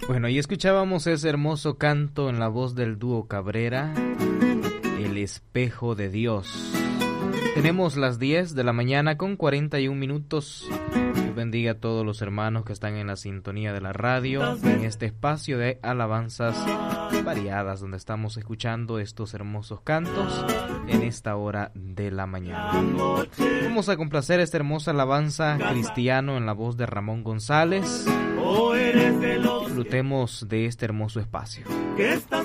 Bueno, y escuchábamos ese hermoso canto en la voz del dúo Cabrera, El Espejo de Dios. Tenemos las 10 de la mañana con 41 minutos. Dios bendiga a todos los hermanos que están en la sintonía de la radio, en este espacio de alabanzas variadas, donde estamos escuchando estos hermosos cantos en esta hora de la mañana. Vamos a complacer esta hermosa alabanza cristiano en la voz de Ramón González. Disfrutemos de este hermoso espacio.